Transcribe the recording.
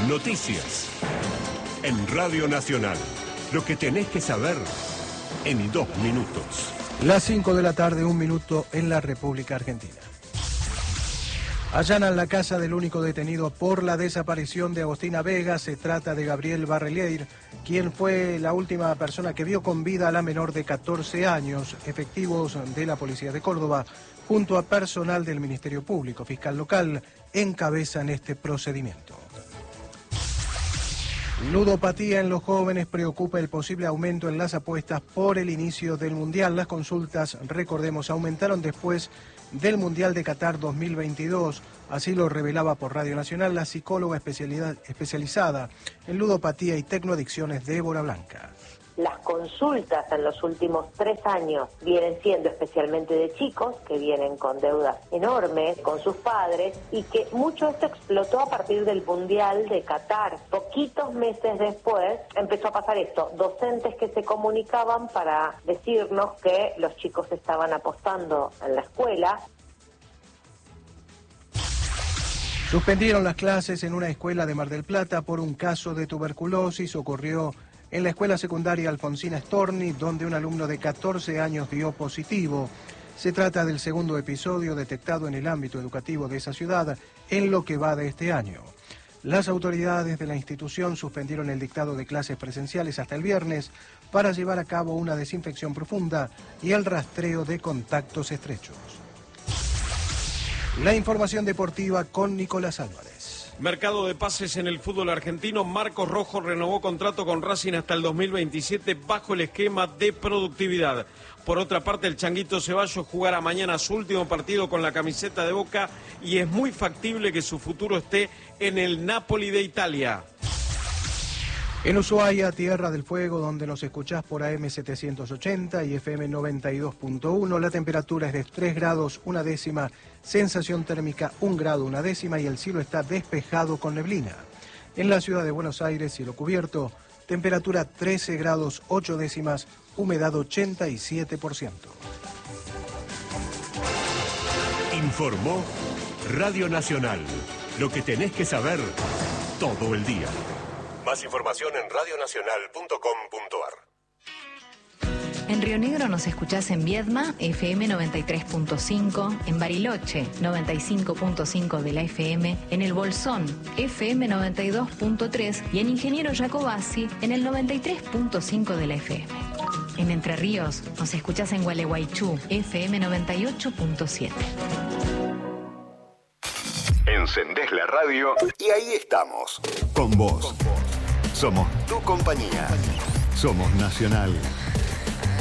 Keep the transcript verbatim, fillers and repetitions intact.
Noticias. En Radio Nacional. Lo que tenés que saber en dos minutos. Las cinco de la tarde, un minuto en la República Argentina. Allanan la casa del único detenido por la desaparición de Agostina Vega. Se trata de Gabriel Barrelier, quien fue la última persona que vio con vida a la menor de catorce años. Efectivos de la Policía de Córdoba, junto a personal del Ministerio Público, fiscal local, encabezan este procedimiento. Ludopatía en los jóvenes. Preocupa el posible aumento en las apuestas por el inicio del Mundial. Las consultas, recordemos, aumentaron después del Mundial de Qatar dos mil veintidós. Así lo revelaba por Radio Nacional la psicóloga especializada en ludopatía y tecnoadicciones, Débora Blanca. Las consultas en los últimos tres años vienen siendo especialmente de chicos que vienen con deudas enormes con sus padres y que mucho de esto explotó a partir del Mundial de Qatar. Poquitos meses después empezó a pasar esto, docentes que se comunicaban para decirnos que los chicos estaban apostando en la escuela. Suspendieron las clases en una escuela de Mar del Plata por un caso de tuberculosis. Ocurrió en la escuela secundaria Alfonsina Storni, donde un alumno de catorce años dio positivo. Se trata del segundo episodio detectado en el ámbito educativo de esa ciudad en lo que va de este año. Las autoridades de la institución suspendieron el dictado de clases presenciales hasta el viernes para llevar a cabo una desinfección profunda y el rastreo de contactos estrechos. La información deportiva con Nicolás Álvarez. Mercado de pases en el fútbol argentino. Marcos Rojo renovó contrato con Racing hasta el dos mil veintisiete bajo el esquema de productividad. Por otra parte, el Changuito Ceballos jugará mañana su último partido con la camiseta de Boca y es muy factible que su futuro esté en el Napoli de Italia. En Ushuaia, Tierra del Fuego, donde nos escuchás por A M setecientos ochenta y F M noventa y dos punto uno, la temperatura es de tres grados, una décima, sensación térmica un grado, una décima, y el cielo está despejado con neblina. En la ciudad de Buenos Aires, cielo cubierto, temperatura trece grados, ocho décimas, humedad ochenta y siete por ciento. Informó Radio Nacional. Lo que tenés que saber todo el día. Más información en radio nacional punto com punto ar. En Río Negro nos escuchás en Viedma, F M noventa y tres punto cinco, en Bariloche, noventa y cinco punto cinco de la F M, en El Bolsón, F M noventa y dos punto tres y en Ingeniero Jacobasi, en el noventa y tres punto cinco de la F M. En Entre Ríos nos escuchás en Gualeguaychú, F M noventa y ocho punto siete. Encendés la radio y ahí estamos, con vos. Somos tu compañía. Somos Nacional.